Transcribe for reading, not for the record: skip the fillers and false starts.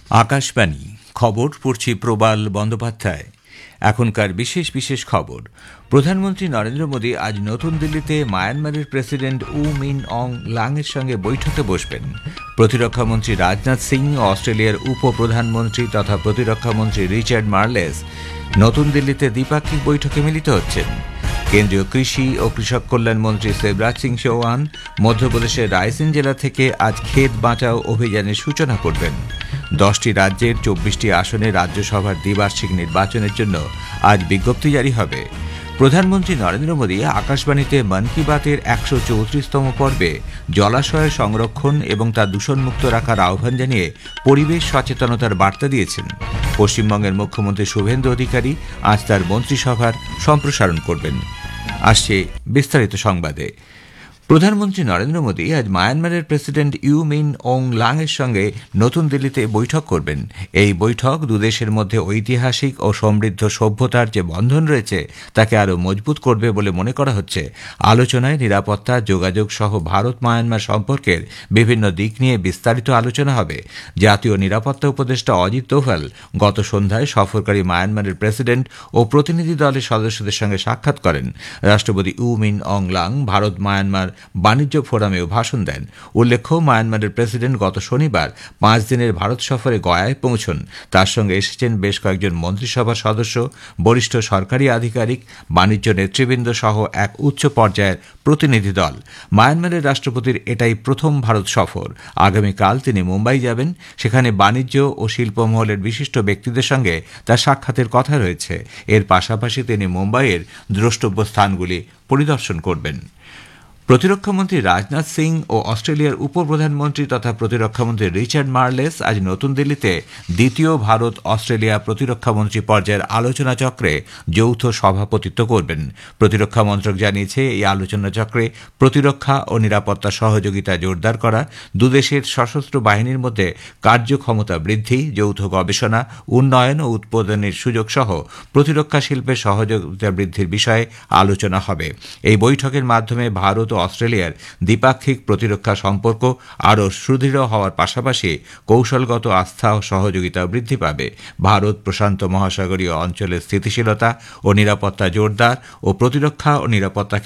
আকাশবাণী খবর পড়ছি প্রবাল বন্দ্যোপাধ্যায়। এখনকার বিশেষ বিশেষ খবর। প্রধানমন্ত্রী নরেন্দ্র মোদী আজ নতুন দিল্লিতে মায়ানমারের প্রেসিডেন্ট উ মিন অং লাংয়ের সঙ্গে বৈঠকে বসবেন। প্রতিরক্ষামন্ত্রী রাজনাথ সিং ও অস্ট্রেলিয়ার উপপ্রধানমন্ত্রী তথা প্রতিরক্ষামন্ত্রী রিচার্ড মার্লেস নতুন দিল্লিতে দ্বিপাক্ষিক বৈঠকে মিলিত হচ্ছেন। কেন্দ্রীয় কৃষি ও কৃষক কল্যাণ মন্ত্রী শিবরাজ সিং চৌহান মধ্যপ্রদেশের রায়সেন জেলা থেকে আজ ক্ষেত বাঁচাও অভিযানের সূচনা করবেন। 10টি রাজ্যের 24টি আসনে রাজ্যসভার দ্বিবার্ষিক নির্বাচনের জন্য আজ বিজ্ঞপ্তি জারি হবে। প্রধানমন্ত্রী নরেন্দ্র মোদী আকাশবাণীতে মন কি বাতের 134তম পর্বে জলাশয়ের সংরক্ষণ এবং তা দূষণমুক্ত রাখার আহ্বান জানিয়ে পরিবেশ সচেতনতার বার্তা দিয়েছেন। পশ্চিমবঙ্গের মুখ্যমন্ত্রী শুভেন্দু অধিকারী আজ তার মন্ত্রিসভার সম্প্রসারণ করবেন। আসছে বিস্তারিত সংবাদে। প্রধানমন্ত্রী নরেন্দ্র মোদী আজ মায়ানমারের প্রেসিডেন্ট ইউ মিন অং লাংয়ের সঙ্গে নতুন দিল্লিতে বৈঠক করবেন। এই বৈঠক দুদেশের মধ্যে ঐতিহাসিক ও সমৃদ্ধ সভ্যতার যে বন্ধন রয়েছে তাকে আরও মজবুত করবে বলে মনে করা হচ্ছে। আলোচনায় নিরাপত্তা, যোগাযোগ সহ ভারত মায়ানমার সম্পর্কের বিভিন্ন দিক নিয়ে বিস্তারিত আলোচনা হবে। জাতীয় নিরাপত্তা উপদেষ্টা অজিত দোভাল গত সন্ধ্যায় সফরকারী মায়ানমারের প্রেসিডেন্ট ও প্রতিনিধি দলের সদস্যদের সঙ্গে সাক্ষাৎ করেন। রাষ্ট্রপতি you mean Aung lung Bharat Myanmar বাণিজ্য ফোরামেও ভাষণ দেন। উল্লেখ্য, মায়ানমারের প্রেসিডেন্ট গত শনিবার 5 দিনের ভারত সফরে গয়ায় পৌঁছন। তার সঙ্গে এসেছেন বেশ কয়েকজন মন্ত্রিসভার সদস্য, বরিষ্ঠ সরকারি আধিকারিক, বাণিজ্য নেতৃবৃন্দ সহ এক উচ্চ পর্যায়ের প্রতিনিধি দল। মায়ানমারের রাষ্ট্রপতির এটাই প্রথম ভারত সফর। আগামীকাল তিনি মুম্বাই যাবেন। সেখানে বাণিজ্য ও শিল্পমহলের বিশিষ্ট ব্যক্তিদের সঙ্গে তার সাক্ষাতের কথা রয়েছে। এর পাশাপাশি তিনি মুম্বাইয়ের দ্রষ্টব্য স্থানগুলি পরিদর্শন করবেন। প্রতিরক্ষামন্ত্রী রাজনাথ সিং ও অস্ট্রেলিয়ার উপপ্রধানমন্ত্রী তথা প্রতিরক্ষামন্ত্রী রিচার্ড মার্লেস আজ নতুন দিল্লিতে দ্বিতীয় ভারত অস্ট্রেলিয়া প্রতিরক্ষামন্ত্রী পর্যায়ের আলোচনা চক্রে যৌথ সভাপতিত্ব করবেন। প্রতিরক্ষা মন্ত্রক জানিয়েছে, এই আলোচনা চক্রে প্রতিরক্ষা ও নিরাপত্তা সহযোগিতা জোরদার করা, দুদেশের সশস্ত্র বাহিনীর মধ্যে কার্যক্ষমতা বৃদ্ধি, যৌথ গবেষণা, উন্নয়ন ও উৎপাদনের সুযোগ সহ প্রতিরক্ষা শিল্পের সহযোগিতা বৃদ্ধির বিষয়ে আলোচনা হবে। এই বৈঠকের মাধ্যমে ভারত ও অস্ট্রেলিয়ার দ্বিপাক্ষিক প্রতিরক্ষা সম্পর্ক আরও সুদৃঢ় হওয়ার পাশাপাশি কৌশলগত আস্থা ও সহযোগিতা বৃদ্ধি পাবে। ভারত প্রশান্ত মহাসাগরীয় অঞ্চলের স্থিতিশীলতা ও নিরাপত্তা জোরদার ও প্রতিরক্ষা ও নিরাপত্তা